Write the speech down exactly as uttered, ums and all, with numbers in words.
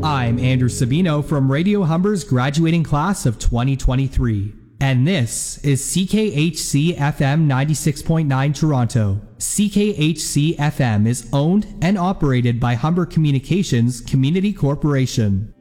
I'm Andrew Sabino from Radio Humber's graduating class of twenty twenty-three, and this is C K H C F M ninety-six point nine Toronto. C K H C F M is owned and operated by Humber Communications Community Corporation.